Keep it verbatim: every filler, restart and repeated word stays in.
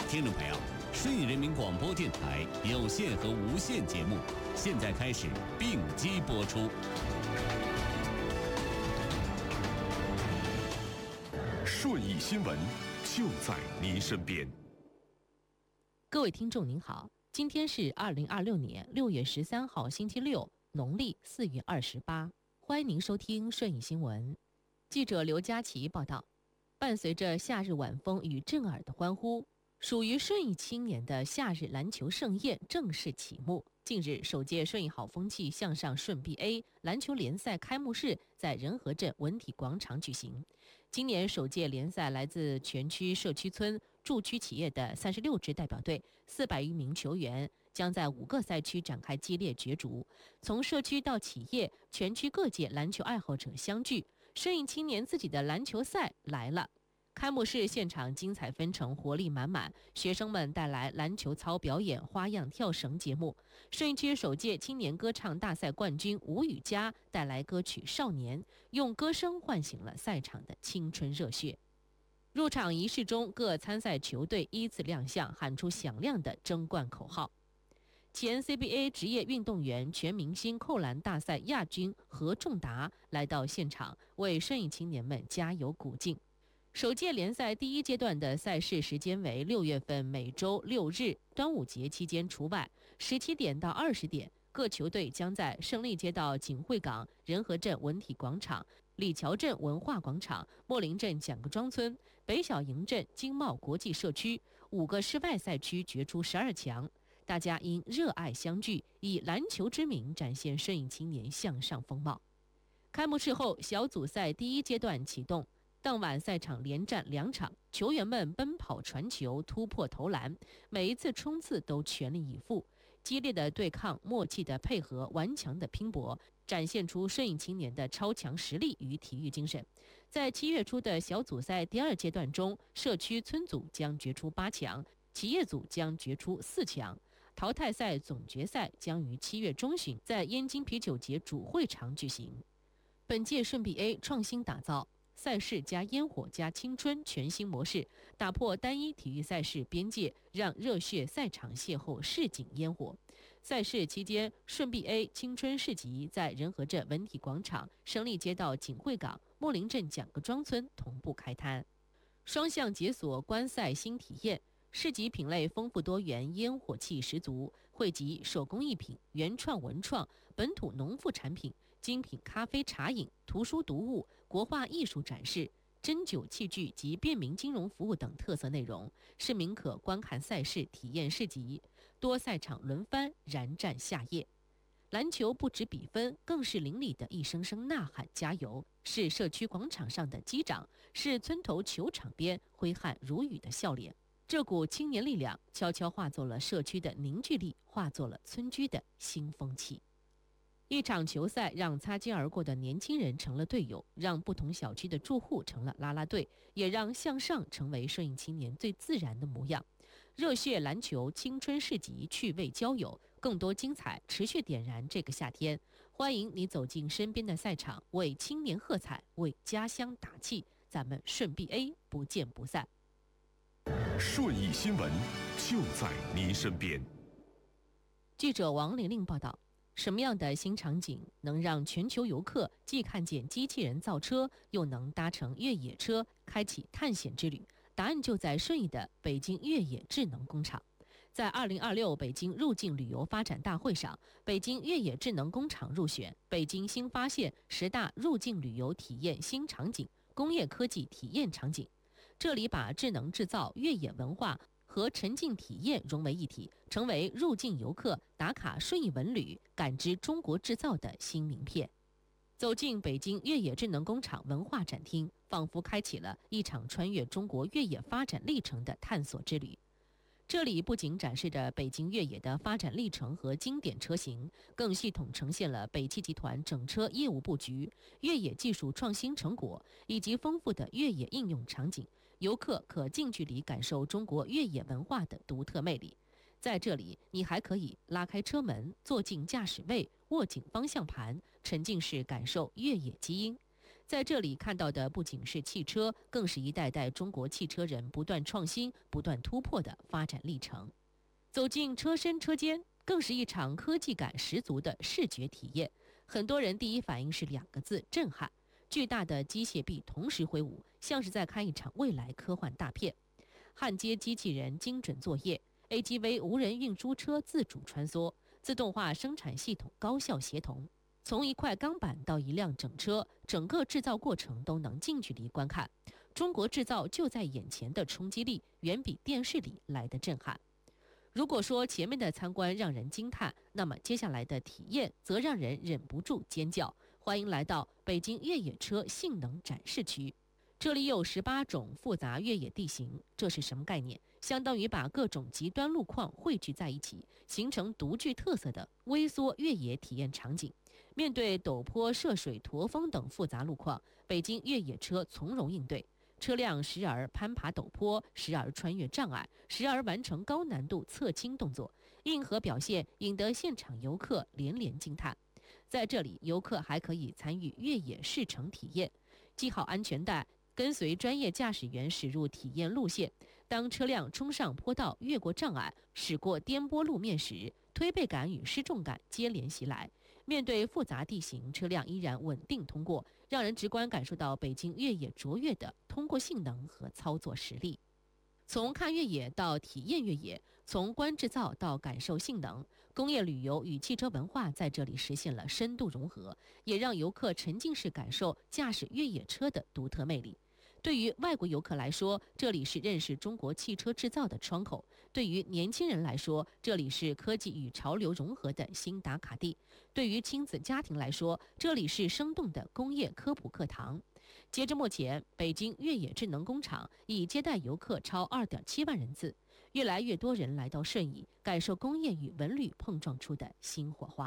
听众朋友，顺义人民广播电台有线和无线节目现在开始并机播出。 顺义新闻就在您身边。 各位听众您好，今天是二零二六年六月十三号星期六，农历四月二十八，欢迎您收听顺义新闻。记者刘佳琪报道，伴随着夏日晚风与震耳的欢呼，属于顺义青年的夏日篮球盛宴正式启幕。近日，首届顺义好风气向上顺 B A 篮球联赛开幕式在仁和镇文体广场举行。今年首届联赛来自全区社区村驻区企业的三十六支代表队，四百余名球员将在五个赛区展开激烈角逐。从社区到企业，全区各界篮球爱好者相聚，顺义青年自己的篮球赛来了。开幕式现场精彩纷呈，活力满满，学生们带来篮球操表演、花样跳绳节目。顺义区首届青年歌唱大赛冠军吴雨佳带来歌曲《少年》，用歌声唤醒了赛场的青春热血。入场仪式中，各参赛球队依次亮相，喊出响亮的争冠口号。前 C B A 职业运动员、全明星扣篮大赛亚军何仲达来到现场，为顺义青年们加油鼓劲。首届联赛第一阶段的赛事时间为六月份每周六日，端午节期间除外，十七点到二十点，各球队将在胜利街道景汇港、仁和镇文体广场、李桥镇文化广场、秣陵镇蒋各庄村、北小营镇经贸国际社区五个室外赛区决出十二强。大家因热爱相聚，以篮球之名展现顺义青年向上风貌。开幕式后，小组赛第一阶段启动。当晚赛场连战两场，球员们奔跑传球、突破投篮，每一次冲刺都全力以赴，激烈的对抗、默契的配合、顽强的拼搏，展现出顺义青年的超强实力与体育精神。在七月初的小组赛第二阶段中，社区村组将决出八强，企业组将决出四强。淘汰赛总决赛将于七月中旬在燕京啤酒节主会场举行。本届顺 B A 创新打造赛事加烟火加青春全新模式，打破单一体育赛事边界，让热血赛场邂逅市井烟火。赛事期间，顺 B A 青春市集在仁和镇文体广场、胜利街道景汇港、秣陵镇蒋各庄村同步开摊，双向解锁观赛新体验。市集品类丰富多元，烟火气十足，汇集手工艺品、原创文创、本土农副产品、精品咖啡茶饮、图书读物、国画艺术展示、针灸器具及便民金融服务等特色内容。市民可观看赛事、体验市集，多赛场轮番，燃战夏夜。篮球不止比分，更是邻里的一声声呐喊加油，是社区广场上的击掌，是村头球场边挥汗如雨的笑脸。这股青年力量悄悄化作了社区的凝聚力，化作了村居的新风气。一场球赛让擦肩而过的年轻人成了队友，让不同小区的住户成了啦啦队，也让向上成为顺义青年最自然的模样。热血篮球、青春市集、趣味交友，更多精彩持续点燃这个夏天。欢迎你走进身边的赛场，为青年喝彩，为家乡打气。咱们顺 B A 不见不散。 顺义新闻就在您身边。 记者王玲玲报道，什么样的新场景能让全球游客既看见机器人造车，又能搭乘越野车开启探险之旅？答案就在顺义的北京越野智能工厂。在二零二六北京入境旅游发展大会上，北京越野智能工厂入选北京新发现十大入境旅游体验新场景、工业科技体验场景。这里把智能制造、越野文化和沉浸体验融为一体，成为入境游客打卡顺义文旅、感知中国制造的新名片。走进北京越野智能工厂文化展厅，仿佛开启了一场穿越中国越野发展历程的探索之旅。这里不仅展示着北京越野的发展历程和经典车型，更系统呈现了北汽集团整车业务布局、越野技术创新成果以及丰富的越野应用场景，游客可近距离感受中国越野文化的独特魅力。在这里，你还可以拉开车门，坐进驾驶位，握紧方向盘，沉浸式感受越野基因。 在这里看到的不仅是汽车，更是一代代中国汽车人不断创新、不断突破的发展历程。走进车身车间，更是一场科技感十足的视觉体验。很多人第一反应是两个字：震撼。巨大的机械臂同时挥舞，像是在看一场未来科幻大片。焊接机器人精准作业 ，A G V 无人运输车自主穿梭，自动化生产系统高效协同。从一块钢板到一辆整车，整个制造过程都能近距离观看。中国制造就在眼前的冲击力，远比电视里来的震撼。如果说前面的参观让人惊叹，那么接下来的体验则让人忍不住尖叫。欢迎来到北京越野车性能展示区，这里有十八种复杂越野地形，这是什么概念？相当于把各种极端路况汇聚在一起，形成独具特色的微缩越野体验场景。面对陡坡、涉水、驼峰等复杂路况，北京越野车从容应对，车辆时而攀爬陡坡，时而穿越障碍，时而完成高难度侧倾动作，硬核表现引得现场游客连连惊叹。在这里，游客还可以参与越野试乘体验，系好安全带，跟随专业驾驶员驶入体验路线。当车辆冲上坡道、越过障碍、驶过颠簸路面时，推背感与失重感接连袭来。面对复杂地形，车辆依然稳定通过，让人直观感受到北京越野卓越的通过性能和操作实力。从看越野到体验越野，从观制造到感受性能，工业旅游与汽车文化在这里实现了深度融合，也让游客沉浸式感受驾驶越野车的独特魅力。对于外国游客来说，这里是认识中国汽车制造的窗口；对于年轻人来说，这里是科技与潮流融合的新打卡地；对于亲子家庭来说，这里是生动的工业科普课堂。截至目前，北京越野智能工厂已接待游客超 二点七万人次，越来越多人来到顺义，感受工业与文旅碰撞出的新火花。